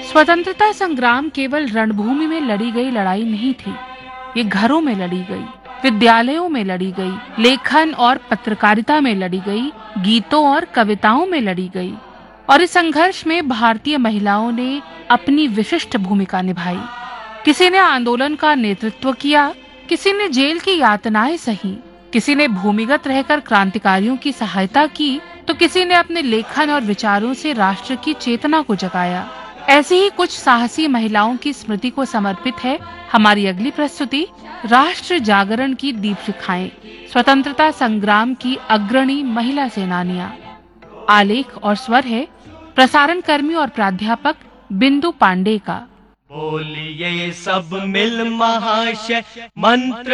स्वतंत्रता संग्राम केवल रणभूमि में लड़ी गई लड़ाई नहीं थी, ये घरों में लड़ी गई, विद्यालयों में लड़ी गई, लेखन और पत्रकारिता में लड़ी गई, गीतों और कविताओं में लड़ी गई। और इस संघर्ष में भारतीय महिलाओं ने अपनी विशिष्ट भूमिका निभाई। किसी ने आंदोलन का नेतृत्व किया, किसी ने जेल की यातनाएं सही, किसी ने भूमिगत रहकर क्रांतिकारियों की सहायता की, तो किसी ने अपने लेखन और विचारों से राष्ट्र की चेतना को जगाया। ऐसी ही कुछ साहसी महिलाओं की स्मृति को समर्पित है हमारी अगली प्रस्तुति, राष्ट्र जागरण की दीपशिखाएं, स्वतंत्रता संग्राम की अग्रणी महिला सेनानियां। आलेख और स्वर है प्रसारण कर्मी और प्राध्यापक बिंदु पांडे का। बोलिए सब मिल महाशय मंत्र